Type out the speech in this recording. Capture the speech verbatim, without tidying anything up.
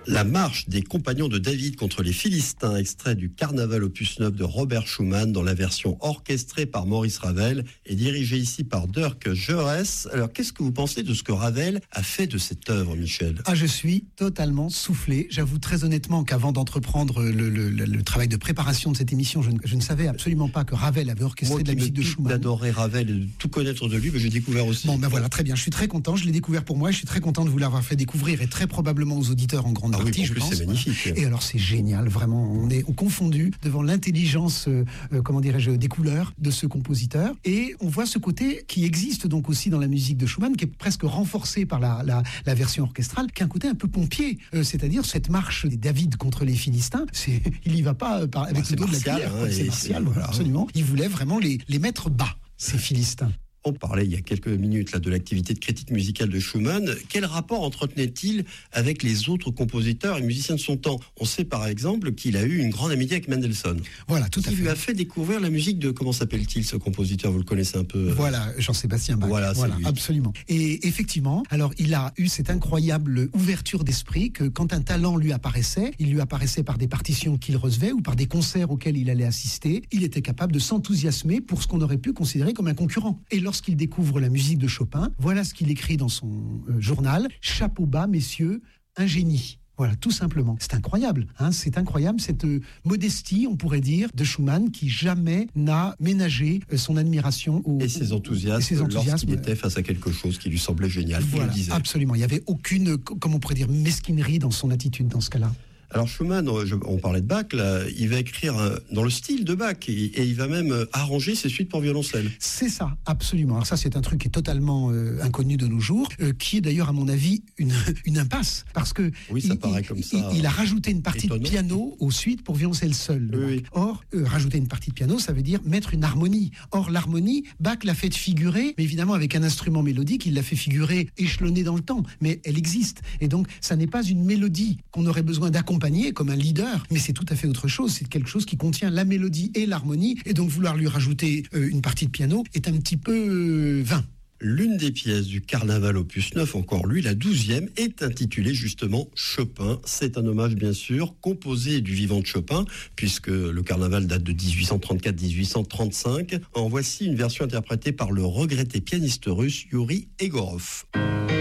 La marche des compagnons de David contre les Philistins, extrait du Carnaval opus neuf de Robert Schumann dans la version orchestrée par Maurice Ravel et dirigée ici par Dirk Gerres. Alors qu'est-ce que vous pensez de ce que Ravel a fait de cette œuvre, Michel ? Ah, je suis totalement soufflé. J'avoue très honnêtement qu'avant d'entreprendre le, le, le, le travail de préparation de cette émission, je ne, je ne savais absolument pas que Ravel avait orchestré Moi, de la musique de Schumann. Moi d'adorer Ravel et de tout connaître de lui, mais j'ai découvert aussi. Bon, ben voilà, très bien. Je suis très content. Je l'ai découvert pour moi. Je suis très content de vous l'avoir fait découvrir et très probablement aux auditeurs en grande Ah partie, oui, en je plus, pense. c'est magnifique. Et alors, c'est génial. Vraiment, on est confondu devant l'intelligence, euh, euh, comment dirais-je, des couleurs de ce compositeur. Et on voit ce côté qui existe donc aussi dans la musique de Schumann, qui est presque renforcé par la, la, la version orchestrale, qui a un côté un peu pompier. Euh, c'est-à-dire cette marche des David contre les Philistins. C'est, il y va pas euh, par, avec bah, le dos de la martial, cuillère. Hein, c'est martial, c'est, voilà, absolument. Il voulait vraiment les, les mettre bas, ces Philistins. On parlait il y a quelques minutes là, de l'activité de critique musicale de Schumann. Quel rapport entretenait-il avec les autres compositeurs et musiciens de son temps ? On sait par exemple qu'il a eu une grande amitié avec Mendelssohn. Voilà, tout à qui fait. lui a fait découvrir la musique de, comment s'appelle-t-il ce compositeur ? Vous le connaissez un peu ? Voilà, Jean-Sébastien Bach. Voilà, voilà c'est lui. Absolument. Et effectivement, alors il a eu cette incroyable ouverture d'esprit que quand un talent lui apparaissait, il lui apparaissait par des partitions qu'il recevait ou par des concerts auxquels il allait assister, il était capable de s'enthousiasmer pour ce qu'on aurait pu considérer comme un concurrent. Et lorsqu'il découvre la musique de Chopin, voilà ce qu'il écrit dans son euh, journal. Chapeau bas, messieurs, un génie. Voilà, tout simplement. C'est incroyable, hein, c'est incroyable cette euh, modestie, on pourrait dire, de Schumann qui jamais n'a ménagé euh, son admiration au, et ses enthousiasmes, et ses enthousiasmes lorsqu'il était face à quelque chose qui lui semblait génial. Voilà, il le disait. Absolument. Il n'y avait aucune, comme on pourrait dire, mesquinerie dans son attitude dans ce cas-là. Alors Schumann, on parlait de Bach, là, il va écrire dans le style de Bach et, et il va même arranger ses suites pour violoncelle. C'est ça, absolument. Alors ça, c'est un truc qui est totalement euh, inconnu de nos jours, euh, qui est d'ailleurs, à mon avis, une, une impasse. Parce que oui, ça il, paraît il, comme ça. Il, il a rajouté une partie étonnant. de piano aux suites pour violoncelle seule. Oui, oui. Or, euh, rajouter une partie de piano, ça veut dire mettre une harmonie. Or, l'harmonie, Bach l'a fait figurer, mais évidemment avec un instrument mélodique, il l'a fait figurer échelonnée dans le temps. Mais elle existe. Et donc, ça n'est pas une mélodie qu'on aurait besoin d'accompagner comme un leader. Mais c'est tout à fait autre chose, c'est quelque chose qui contient la mélodie et l'harmonie, et donc vouloir lui rajouter euh, une partie de piano est un petit peu euh, vain. L'une des pièces du Carnaval opus neuf, encore lui, la douzième, est intitulée justement Chopin. C'est un hommage bien sûr, composé du vivant de Chopin, puisque le Carnaval date de dix-huit cent trente-quatre à dix-huit cent trente-cinq. En voici une version interprétée par le regretté pianiste russe Yuri Egorov.